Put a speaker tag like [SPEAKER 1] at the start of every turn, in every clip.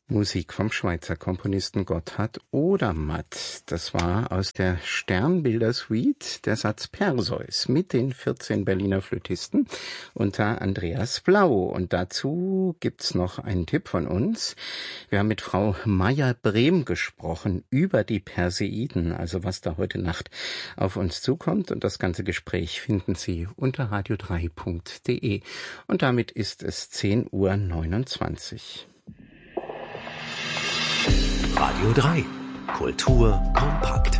[SPEAKER 1] Musik vom Schweizer Komponisten Gotthard Odermatt. Das war aus der Sternbilder-Suite der Satz Perseus mit den 14 Berliner Flötisten unter Andreas Blau. Und dazu gibt's noch einen Tipp von uns. Wir haben mit Frau Meyer-Brehm gesprochen über die Perseiden, also was da heute Nacht auf uns zukommt. Und das ganze Gespräch finden Sie unter radio3.de. Und damit ist es 10:29 Uhr.
[SPEAKER 2] Radio 3. Kultur kompakt.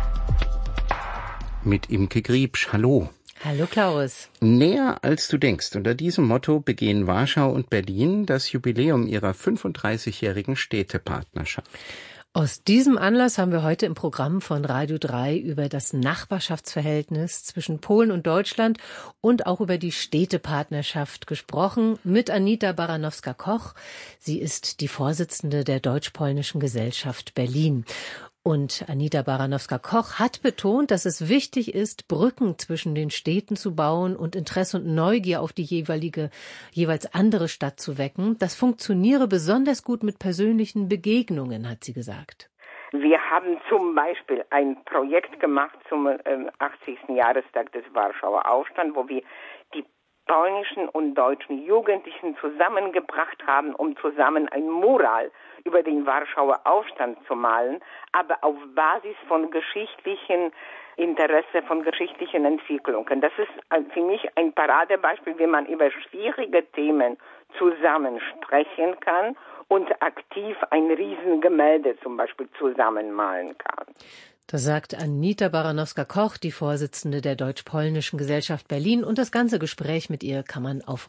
[SPEAKER 1] Mit Imke Griebsch. Hallo.
[SPEAKER 3] Hallo Klaus.
[SPEAKER 1] Näher als du denkst. Unter diesem Motto begehen Warschau und Berlin das Jubiläum ihrer 35-jährigen Städtepartnerschaft.
[SPEAKER 3] Aus diesem Anlass haben wir heute im Programm von Radio 3 über das Nachbarschaftsverhältnis zwischen Polen und Deutschland und auch über die Städtepartnerschaft gesprochen mit Anita Baranowska-Koch. Sie ist die Vorsitzende der Deutsch-Polnischen Gesellschaft Berlin. Und Anita Baranowska-Koch hat betont, dass es wichtig ist, Brücken zwischen den Städten zu bauen und Interesse und Neugier auf die jeweils andere Stadt zu wecken. Das funktioniere besonders gut mit persönlichen Begegnungen, hat sie gesagt.
[SPEAKER 4] Wir haben zum Beispiel ein Projekt gemacht zum 80. Jahrestag des Warschauer Aufstands, wo wir die polnischen und deutschen Jugendlichen zusammengebracht haben, um zusammen ein Mural über den Warschauer Aufstand zu malen, aber auf Basis von geschichtlichen Interesse, von geschichtlichen Entwicklungen. Das ist für mich ein Paradebeispiel, wie man über schwierige Themen zusammen sprechen kann und aktiv ein Riesengemälde zum Beispiel zusammenmalen kann.
[SPEAKER 3] Das sagt Anita Baranowska-Koch, die Vorsitzende der Deutsch-Polnischen Gesellschaft Berlin. Und das ganze Gespräch mit ihr kann man auf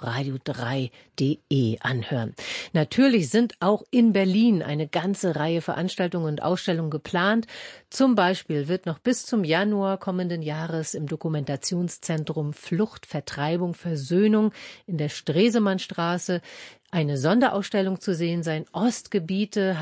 [SPEAKER 3] radio3.de anhören. Natürlich sind auch in Berlin eine ganze Reihe Veranstaltungen und Ausstellungen geplant. Zum Beispiel wird noch bis zum Januar kommenden Jahres im Dokumentationszentrum Flucht, Vertreibung, Versöhnung in der Stresemannstraße eine Sonderausstellung zu sehen sein. Ostgebiete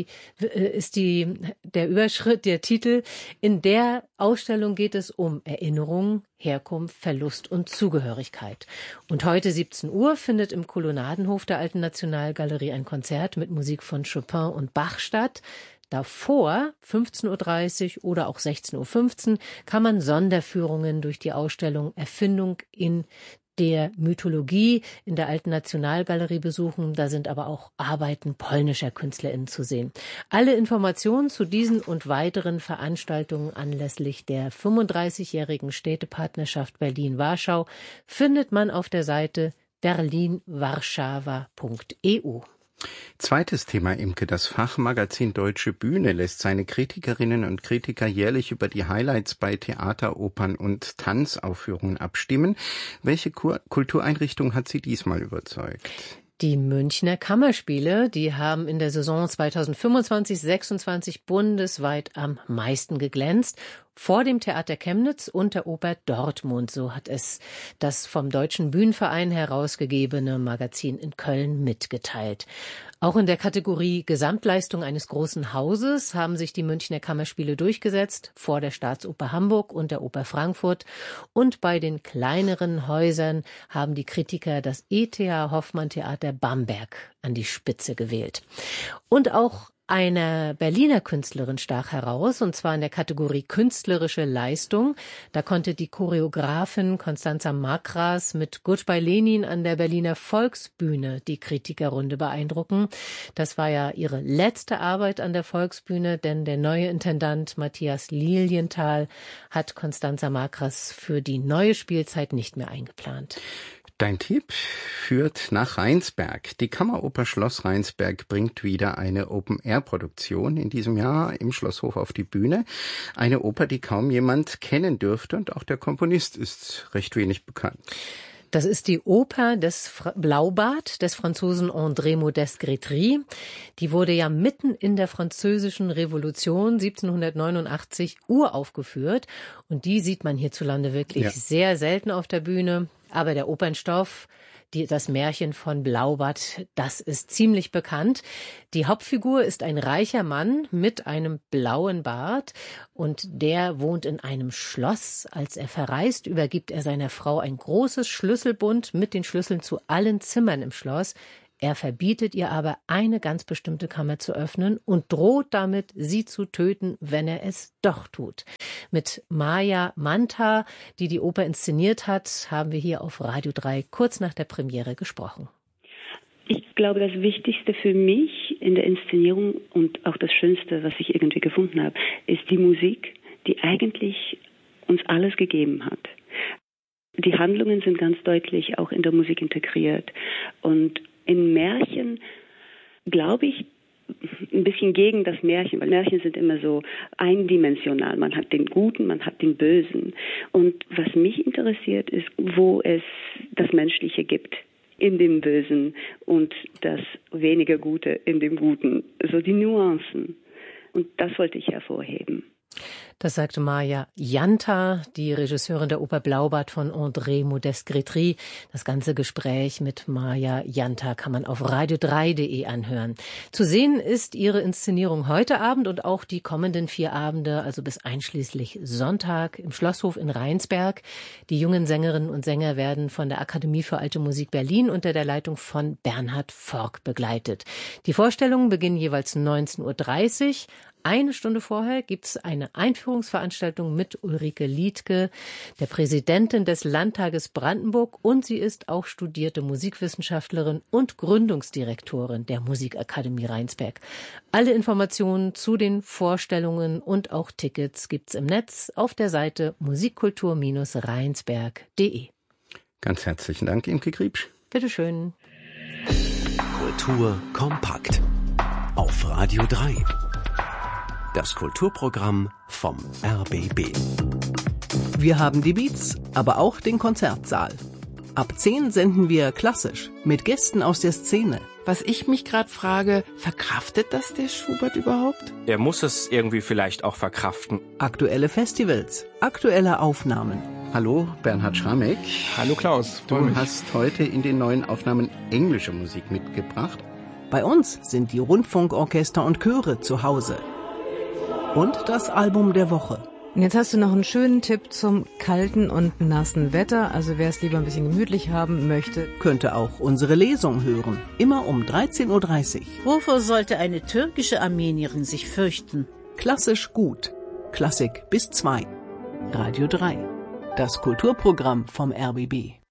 [SPEAKER 3] ist der Überschritt, der Titel. In der Ausstellung geht es um Erinnerung, Herkunft, Verlust und Zugehörigkeit. Und heute 17 Uhr findet im Kolonnadenhof der Alten Nationalgalerie ein Konzert mit Musik von Chopin und Bach statt. Davor, 15:30 Uhr oder auch 16:15 Uhr, kann man Sonderführungen durch die Ausstellung Erfindung in der Mythologie in der Alten Nationalgalerie besuchen. Da sind aber auch Arbeiten polnischer KünstlerInnen zu sehen. Alle Informationen zu diesen und weiteren Veranstaltungen anlässlich der 35-jährigen Städtepartnerschaft Berlin-Warschau findet man auf der Seite berlinwarschawa.eu.
[SPEAKER 1] Zweites Thema, Imke. Das Fachmagazin Deutsche Bühne lässt seine Kritikerinnen und Kritiker jährlich über die Highlights bei Theater, Opern und Tanzaufführungen abstimmen. Welche Kultureinrichtung hat Sie diesmal überzeugt?
[SPEAKER 3] Die Münchner Kammerspiele, die haben in der Saison 2025/26 bundesweit am meisten geglänzt. Vor dem Theater Chemnitz und der Oper Dortmund, so hat es das vom Deutschen Bühnenverein herausgegebene Magazin in Köln mitgeteilt. Auch in der Kategorie Gesamtleistung eines großen Hauses haben sich die Münchner Kammerspiele durchgesetzt, vor der Staatsoper Hamburg und der Oper Frankfurt. Und bei den kleineren Häusern haben die Kritiker das E.T.H. Hoffmann Theater Bamberg an die Spitze gewählt. Und auch eine Berliner Künstlerin stach heraus, und zwar in der Kategorie künstlerische Leistung. Da konnte die Choreografin Constanza Makras mit Goodbye Lenin an der Berliner Volksbühne die Kritikerrunde beeindrucken. Das war ja ihre letzte Arbeit an der Volksbühne, denn der neue Intendant Matthias Lilienthal hat Constanza Makras für die neue Spielzeit nicht mehr eingeplant.
[SPEAKER 1] Dein Tipp führt nach Rheinsberg. Die Kammeroper Schloss Rheinsberg bringt wieder eine Open-Air-Produktion in diesem Jahr im Schlosshof auf die Bühne. Eine Oper, die kaum jemand kennen dürfte, und auch der Komponist ist recht wenig bekannt.
[SPEAKER 3] Das ist die Oper des Blaubart des Franzosen André Modeste Grétry. Die wurde ja mitten in der Französischen Revolution 1789 uraufgeführt. Und die sieht man hierzulande wirklich sehr selten auf der Bühne. Aber der Opernstoff, das Märchen von Blaubart, das ist ziemlich bekannt. Die Hauptfigur ist ein reicher Mann mit einem blauen Bart und der wohnt in einem Schloss. Als er verreist, übergibt er seiner Frau ein großes Schlüsselbund mit den Schlüsseln zu allen Zimmern im Schloss. Er verbietet ihr aber, eine ganz bestimmte Kammer zu öffnen und droht damit, sie zu töten, wenn er es doch tut. Mit Maja Manta, die die Oper inszeniert hat, haben wir hier auf Radio 3 kurz nach der Premiere gesprochen.
[SPEAKER 5] Ich glaube, das Wichtigste für mich in der Inszenierung und auch das Schönste, was ich irgendwie gefunden habe, ist die Musik, die eigentlich uns alles gegeben hat. Die Handlungen sind ganz deutlich auch in der Musik integriert. Und in Märchen glaube ich ein bisschen gegen das Märchen, weil Märchen sind immer so eindimensional. Man hat den Guten, man hat den Bösen. Und was mich interessiert, ist, wo es das Menschliche gibt in dem Bösen und das weniger Gute in dem Guten. So die Nuancen. Und das wollte ich hervorheben.
[SPEAKER 3] Das sagte Maja Janta, die Regisseurin der Oper Blaubart von André Modeste-Grétry. Das ganze Gespräch mit Maja Janta kann man auf radio3.de anhören. Zu sehen ist ihre Inszenierung heute Abend und auch die kommenden 4 Abende, also bis einschließlich Sonntag im Schlosshof in Rheinsberg. Die jungen Sängerinnen und Sänger werden von der Akademie für Alte Musik Berlin unter der Leitung von Bernhard Fork begleitet. Die Vorstellungen beginnen jeweils 19:30 Uhr. Eine Stunde vorher gibt es eine Einführungsveranstaltung mit Ulrike Liedtke, der Präsidentin des Landtages Brandenburg, und sie ist auch studierte Musikwissenschaftlerin und Gründungsdirektorin der Musikakademie Rheinsberg. Alle Informationen zu den Vorstellungen und auch Tickets gibt's im Netz auf der Seite musikkultur-rheinsberg.de.
[SPEAKER 1] Ganz herzlichen Dank, Imke Kriebsch.
[SPEAKER 3] Bitteschön.
[SPEAKER 2] Kultur kompakt auf Radio 3. Das Kulturprogramm vom RBB.
[SPEAKER 6] Wir haben die Beats, aber auch den Konzertsaal. Ab 10 senden wir klassisch mit Gästen aus der Szene.
[SPEAKER 7] Was ich mich gerade frage, verkraftet das der Schubert überhaupt?
[SPEAKER 8] Er muss es irgendwie vielleicht auch verkraften.
[SPEAKER 6] Aktuelle Festivals, aktuelle Aufnahmen.
[SPEAKER 1] Hallo, Bernhard Schramek.
[SPEAKER 9] Hallo Klaus.
[SPEAKER 1] Du hast heute in den neuen Aufnahmen englische Musik mitgebracht.
[SPEAKER 6] Bei uns sind die Rundfunkorchester und Chöre zu Hause. Und das Album der Woche.
[SPEAKER 10] Und jetzt hast du noch einen schönen Tipp zum kalten und nassen Wetter. Also wer es lieber ein bisschen gemütlich haben möchte,
[SPEAKER 6] könnte auch unsere Lesung hören. Immer um 13:30 Uhr.
[SPEAKER 11] Wovor sollte eine türkische Armenierin sich fürchten?
[SPEAKER 6] Klassisch gut. Klassik bis 2. Radio 3. Das Kulturprogramm vom RBB.